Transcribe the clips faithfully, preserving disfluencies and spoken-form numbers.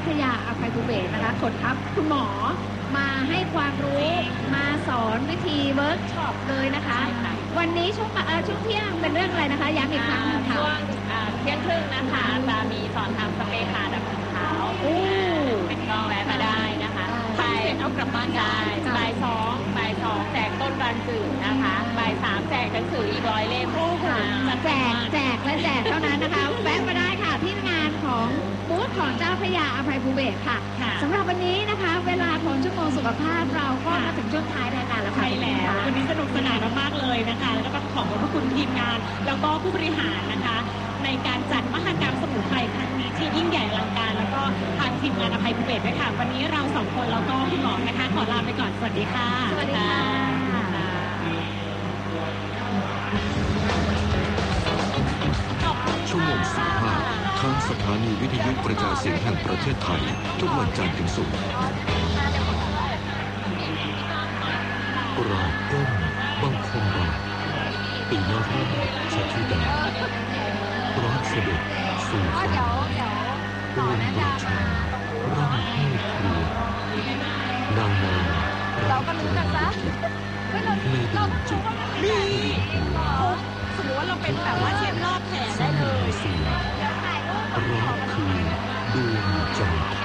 พระยาอภัยภูเบศรนะคะขนทัพคุณหมอมาให้ความรู้มาสอนวิธีเวิร์กช็อปเลยนะคะวันนี้ช่วงช่วงเที่ยงเป็นเรื่องอะไรนะคะย้ำอีกครั้งค่ะช่วงเที่ยงครึ่งนะคะจะมีสอนทำสเปรย์คาดับกลิ่นเท้าเป็นก็แวะมาได้นะคะบ่ายเอากลับบ้านได้บ่ายสองบ่ายสองแจกต้นบานสื่อนะคะบ่ายสามแจกหนังสืออีกร้อยเล่มจะแจกแจกและแจกเท่านั้นนะคะแวะมาได้ค่ะที่งานของบูธของเจ้าพระยาอภัยภูเบศรค่ะสำหรับวันนี้นะคะเวลาของชั่วโมงสุขภาพเราก็มาถึงช่วงท้ายรายการแล้วค่ะใช่แล้ววันนี้สนุกสนานมากๆเลยนะคะแล้วก็ต้องขอบคุณพระคุณทีมงานแล้วก็ผู้บริหารนะคะในการจัดมหกรรมสมุนไพรครั้งนี้ที่ยิ่งใหญ่อลังการแล้วก็ทางทีมงานอภัยภูเบศรด้วยค่ะวันนี้เราสองคนแล้วก็คุณหมอนะคะขอลาไปก่อนสวัสดีค่ะสวัสดีค่ะชั่วโมงสุขภาพทางสถานีวิทยุกระจายเสียงแห่งประเทศไทยทุกวันจันทร์ถึงศุกร์กราบก้มบังคมบาทปิยราชชธิดาพระเสด็จสู่สวรรค์ปวงประชาร่ำให้ครัวนางนางเราก็รู้กันซะในดวงจิตมีสมมติว่าเราเป็นแบบว่าเช็ดรอบแผลได้เลยเสียเพราะคือดวงใจ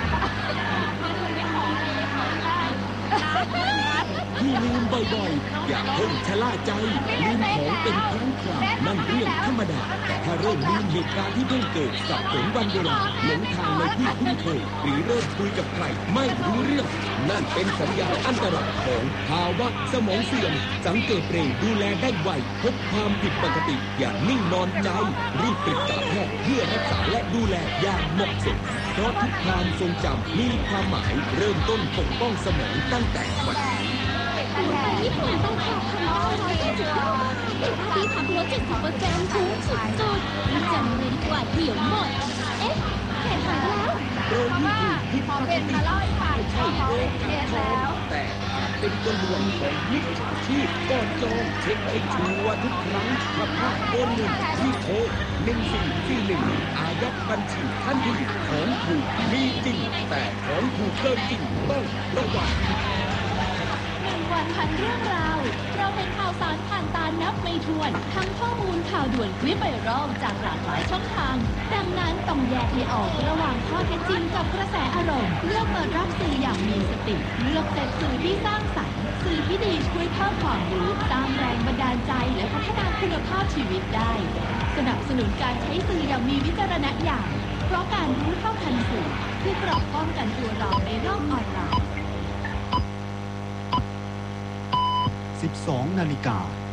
ที่ลืมบ่อยๆอย่าเพิ่งชะล่าใจลืมของเป็นครั้งคราวนั่นเรื่องธรรมดาแต่ถ้าเริ่มลืมเหตุการณ์ที่เพิ่งเกิดสับสนวันเวลาหลงทางในที่คุ้นเคยหรือเริ่มคุยกับใครไม่รู้เรื่องนั่นเป็นสัญญาณอันตรายของภาวะสมองเสื่อมสังเกตเร็วดูแลได้ไวพบความผิดปกติอย่านิ่งนอนใจรีบปรึกษาแพทย์เพื่อรักษาและดูแลอย่างเหมาะสมเพราะทุกความทรงจำมีความหมายเริ่มต้นปกป้องสมองตั้งแต่วันญี่ปุ่นต้องขอบคุณน้องร้อยยี่สิบห้าที่ทำรถเจ็ดสิบเปอร์เซ็นต์ถึงสุดๆจำเลยดีกว่าเดี๋ยวหมดเอ๊ะแขนหายแล้วโรคที่ถูกพิษปกติมาเล่าให้ฟังใช่โรคแขนแล้วแต่เป็นกลวงของมิจฉาชีพก่อนจองเช็คให้ชัวร์ทุกครั้งถ้าพลาดโอนเงินที่โทรหนึ่งสี่สี่หนึ่งอายัดบัญชีทันทีของถูกมีจริงแต่ของถูกเกินจริงต้องระวังวันพันเรื่องราวเราเป็นข่าวสารผ่านตานับไม่ถ้วนทั้งข้อมูลข่าวด่วนคลิปไวรัลจากหลากหลายช่องทางดังนั้นต้องแยกให้ออกระหว่างข้อเท็จจริงกับกระแสอารมณ์เลือกเปิดรับสื่ออย่างมีสติเลือกเสพสื่อที่สร้างสรรค์สื่อที่ดีช่วยเพิ่มความรู้สร้างแรงบันดาลใจและพัฒนาคุณภาพชีวิตได้สนับสนุนการใช้สื่ออย่างมีวิจารณญาณเพราะการรู้เท่าทันสื่อคือเกราะป้องกันตัวเราในโลกออนไลน์สิบสองนาฬิกา